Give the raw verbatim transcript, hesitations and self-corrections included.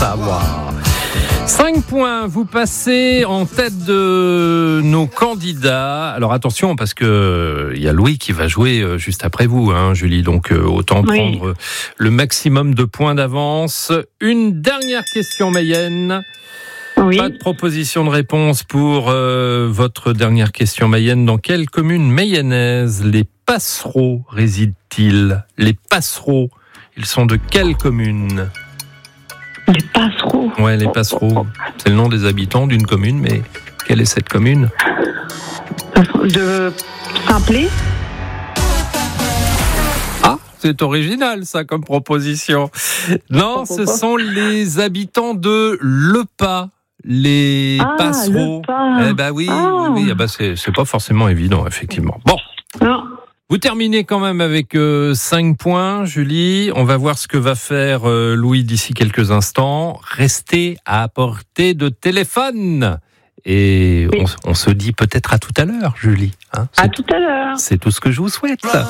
savoir. cinq points, vous passez en tête de nos candidats. Alors attention, parce que il y a Louis qui va jouer juste après vous, hein, Julie. Donc euh, autant Oui. prendre le maximum de points d'avance. Une dernière question Mayenne. Oui. Pas de proposition de réponse pour euh, votre dernière question Mayenne. Dans quelle commune mayonnaise les Passereaux résident-ils ? Les Passereaux, ils sont de quelle commune ? Les Passereaux. Ouais, les Passereaux. C'est le nom des habitants d'une commune, mais quelle est cette commune ? De Saint-Plé. Ah, c'est original ça comme proposition. Non, ce sont les habitants de Le Pas. Les Ah, Passereaux. Le Pas. Eh ben oui, Ah. oui, oui. Ah ben c'est, c'est pas forcément évident, effectivement. Bon. Non. Vous terminez quand même avec euh, cinq points, Julie. On va voir ce que va faire euh, Louis d'ici quelques instants. Restez à portée de téléphone. Et Oui. on, on se dit peut-être à tout à l'heure, Julie. Hein, À c'est, tout à l'heure. c'est tout ce que je vous souhaite.